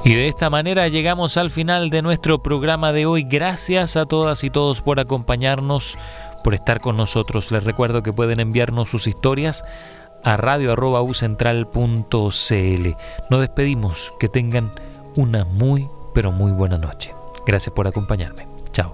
Y de esta manera llegamos al final de nuestro programa de hoy. Gracias a todas y todos por acompañarnos, por estar con nosotros. Les recuerdo que pueden enviarnos sus historias a radio@ucentral.cl. Nos despedimos. Que tengan una muy, pero muy buena noche. Gracias por acompañarme. Chao.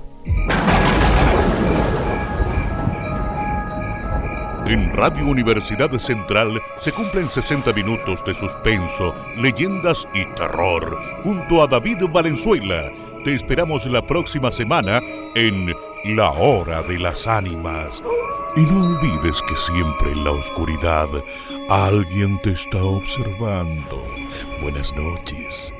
En Radio Universidad Central se cumplen 60 minutos de suspenso, leyendas y terror, junto a David Valenzuela. Te esperamos la próxima semana en La Hora de las Ánimas. Y no olvides que siempre en la oscuridad alguien te está observando. Buenas noches.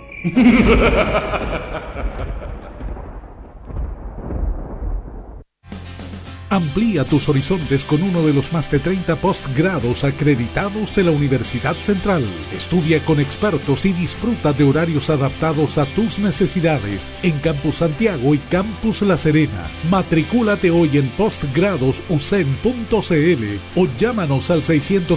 Amplía tus horizontes con uno de los más de 30 postgrados acreditados de la Universidad Central. Estudia con expertos y disfruta de horarios adaptados a tus necesidades en Campus Santiago y Campus La Serena. Matricúlate hoy en postgradosucen.cl o llámanos al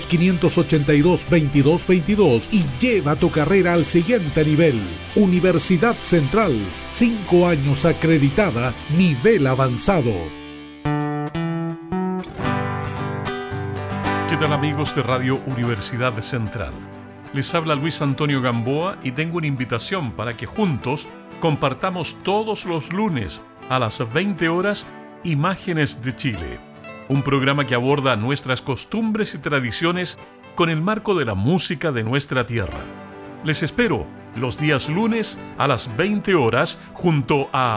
600-582-2222 y lleva tu carrera al siguiente nivel. Universidad Central, 5 años acreditada, nivel avanzado. ¿Qué tal, amigos de Radio Universidad Central? Les habla Luis Antonio Gamboa y tengo una invitación para que juntos compartamos todos los lunes a las 20 horas Imágenes de Chile, un programa que aborda nuestras costumbres y tradiciones con el marco de la música de nuestra tierra. Les espero los días lunes a las 20 horas junto a